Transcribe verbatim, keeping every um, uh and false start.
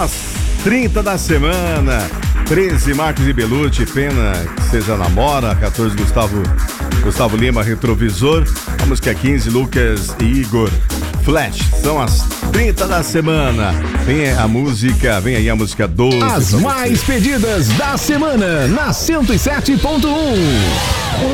as trinta da semana. treze, Marcos e Belucci, Pena que seja namora. quatorze, Gustavo, Gustavo Lima, Retrovisor. A música quinze, Lucas e Igor, Flash. São as trinta da semana. Vem a música, vem aí a música doze. As mais pedidas da semana na cento e sete ponto um.